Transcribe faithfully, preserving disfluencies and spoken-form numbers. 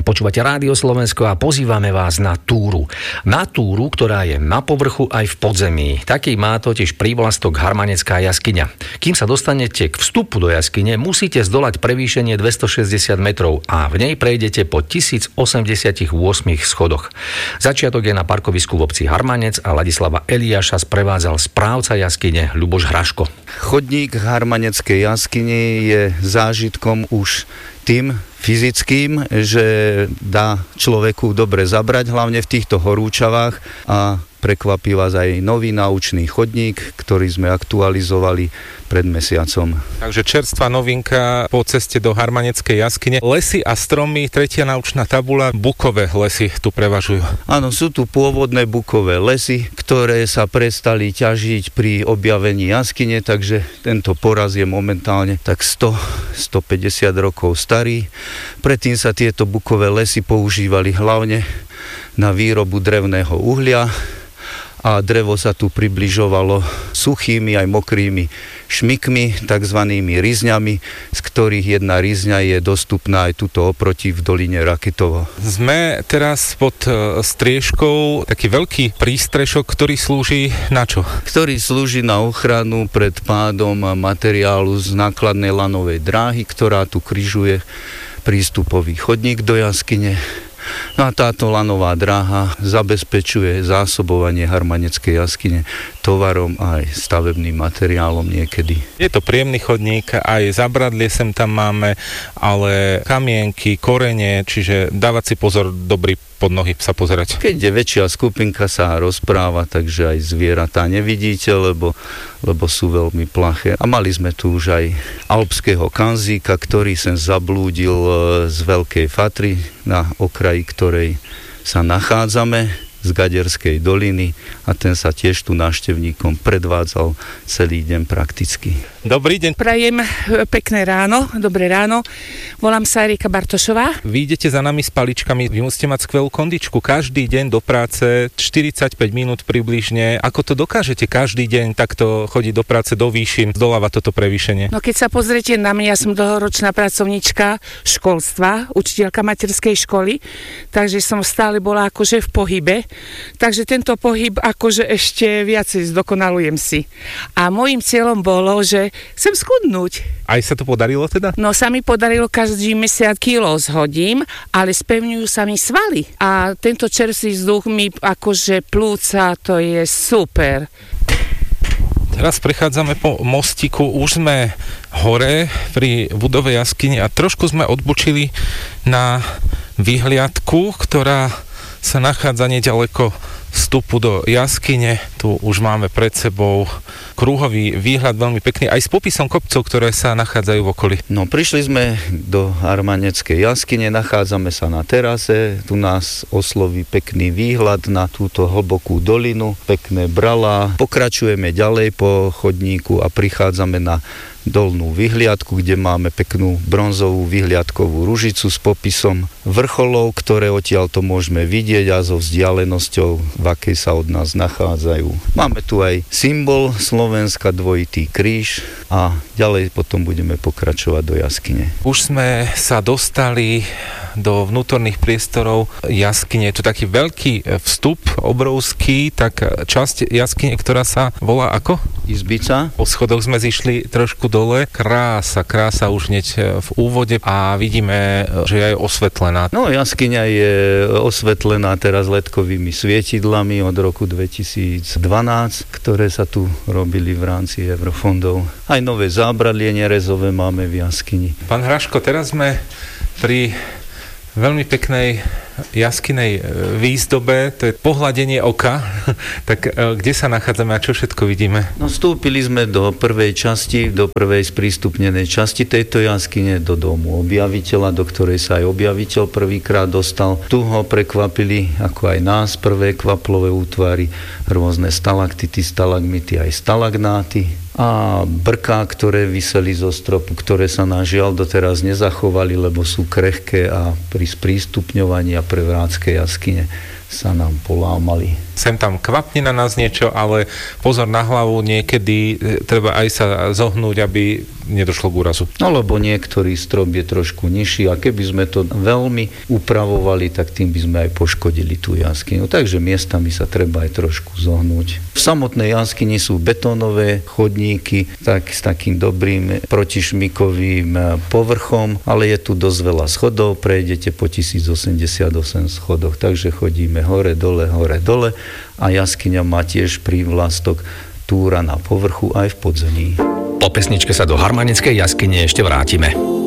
Počúvate Rádio Slovensko a pozývame vás na túru. Na túru, ktorá je na povrchu aj v podzemí. Taký má totiž prívlastok Harmanecká jaskyňa. Kým sa dostanete k vstupu do jaskyne, musíte zdolať prevýšenie dvestošesťdesiat metrov a v nej prejdete po tisícosemdesiatosem schodoch. Začiatok je na parkovisku v obci Harmanec a Ladislava Eliáša sprevádzal správca jaskyne Ľuboš Hraško. Chodník Harmaneckej jaskyne je zážitkom už tým fyzickým, že dá človeku dobre zabrať, hlavne v týchto horúčavách, a prekvapí vás aj nový naučný chodník, ktorý sme aktualizovali pred mesiacom. Takže čerstvá novinka po ceste do Harmaneckej jaskyne. Lesy a stromy, tretia naučná tabuľa, bukové lesy tu prevažujú. Áno, sú tu pôvodné bukové lesy, ktoré sa prestali ťažiť pri objavení jaskyne, takže tento poraz je momentálne tak sto až stopäťdesiat rokov starý. Predtým sa tieto bukové lesy používali hlavne na výrobu drevného uhlia a drevo sa tu približovalo suchými aj mokrými šmykmi, takzvanými rizňami, z ktorých jedna rizňa je dostupná aj tuto oproti v doline Rakitovo. Sme teraz pod striežkou, taký veľký prístrešok, ktorý slúži na čo? Ktorý slúži na ochranu pred pádom materiálu z nákladnej lanovej dráhy, ktorá tu križuje prístupový chodník do jaskyne. No a táto lanová dráha zabezpečuje zásobovanie Harmaneckej jaskyne tovarom a aj stavebným materiálom niekedy. Je to príjemný chodník, aj zabradlie sem tam máme, ale kamienky, korene, čiže dávať si pozor, dobrý pod nohy sa pozerať. Keď je väčšia skupinka, sa rozpráva, takže aj zvieratá nevidíte, lebo, lebo sú veľmi plaché. A mali sme tu už aj alpského kanzíka, ktorý sem zablúdil z Veľkej Fatry, na okraji ktorej sa nachádzame, z Gaderskej doliny, a ten sa tiež tu návštevníkom predvádzal celý deň prakticky. Dobrý deň. Prajem pekné ráno, dobré ráno. Volám sa Erika Bartošová. Vy idete za nami s paličkami, vy musíte mať skvelú kondičku. Každý deň do práce, štyridsaťpäť minút približne. Ako to dokážete každý deň takto chodiť do práce, do výšin, zdolávať toto prevýšenie? No keď sa pozriete na mňa, ja som dlhoročná pracovníčka školstva, učiteľka materskej školy, takže som stále bola akože v pohybe. Takže tento pohyb akože ešte viacej zdokonalujem si. A môjim cieľom bolo, že chcem schudnúť. Aj sa to podarilo teda? No sa mi podarilo, každý mesiac kilo zhodím, ale spevňujú sa mi svaly. A tento čerstvý vzduch mi akože plúca, to je super. Teraz prechádzame po mostiku, už sme hore pri budove jaskyne a trošku sme odbočili na vyhliadku, ktorá sa nachádza nedaleko vstupu do jaskyne. Tu už máme pred sebou kruhový výhľad, veľmi pekný, aj s popisom kopcov, ktoré sa nachádzajú v okolí. No, prišli sme do Harmaneckej jaskyne, nachádzame sa na terase, tu nás osloví pekný výhľad na túto hlbokú dolinu, pekné bralá. Pokračujeme ďalej po chodníku a prichádzame na dolnú vyhliadku, kde máme peknú bronzovú vyhliadkovú ružicu s popisom vrcholov, ktoré odtiaľ to môžeme vidieť, a so vzdialenosťou, v akej sa od nás nachádzajú. Máme tu aj symbol Slovenska, dvojitý kríž, a ďalej potom budeme pokračovať do jaskyne. Už sme sa dostali do vnútorných priestorov jaskyne. Je tu taký veľký vstup, obrovský, tak časť jaskyne, ktorá sa volá ako? Izbica. Po schodoch sme zišli trošku dole. Krása, krása už hneď v úvode a vidíme, že je aj osvetlená. No, jaskyňa je osvetlená teraz ledkovými svietidlami od roku dvetisícdvanásť, ktoré sa tu robili v rámci eurofondov. Aj nové zábradlie nerezové máme v jaskyni. Pán Hraško, teraz sme pri veľmi peknej jaskynej výzdobe, to je pohľadenie oka. Tak kde sa nachádzame a čo všetko vidíme? No, vstúpili sme do prvej časti, do prvej sprístupnenej časti tejto jaskyne, do domu objaviteľa, do ktorej sa aj objaviteľ prvýkrát dostal. Tu ho prekvapili, ako aj nás, prvé kvaplové útvary, rôzne stalaktity, stalagmity, aj stalagnáty a brká, ktoré viseli zo stropu, ktoré sa na žiaľ doteraz nezachovali, lebo sú krehké a pri sprístupňovaní a prevrácke jaskyne sa nám polámali. Sem tam kvapne na nás niečo, ale pozor na hlavu, niekedy treba aj sa zohnúť, aby nedošlo k úrazu. No lebo niektorý strop je trošku nižší a keby sme to veľmi upravovali, tak tým by sme aj poškodili tú jaskyňu. Takže miestami sa treba aj trošku zohnúť. V samotnej jaskyni sú betónové chodníky, tak s takým dobrým protišmikovým povrchom, ale je tu dosť veľa schodov, prejdete po tisíc osemdesiatosem schodoch, takže chodíme hore, dole, hore, dole a jaskyňa má tiež prívlastok túra na povrchu aj v podzemí. Po pesničke sa do Harmaneckej jaskyne ešte vrátime.